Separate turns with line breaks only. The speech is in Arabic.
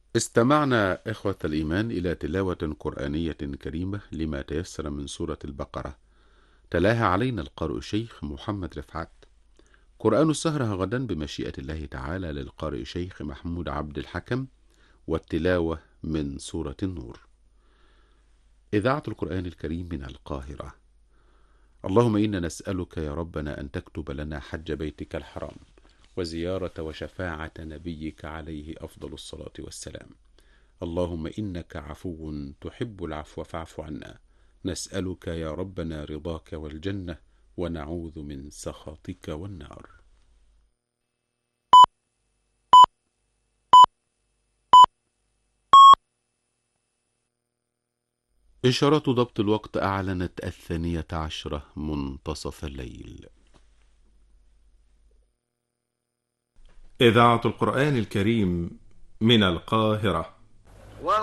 استمعنا إخوة الإيمان إلى تلاوة قرآنية كريمة لما تيسر من سورة البقرة. تلاها علينا القارئ الشيخ محمد رفعت. قرآن السهرة غدا بمشيئة الله تعالى للقارئ الشيخ محمود عبد الحكم، والتلاوة من سورة النور. إذاعة القرآن الكريم من القاهرة. اللهم إنا نسألك يا ربنا أن تكتب لنا حج بيتك الحرام، وزيارة وشفاعة نبيك عليه أفضل الصلاة والسلام. اللهم إنك عفو تحب العفو فاعف عنا. نسألك يا ربنا رضاك والجنة، ونعوذ من سخطك والنار. إشارات ضبط الوقت أعلنت 12 منتصف الليل.
إذاعة القرآن الكريم من القاهرة.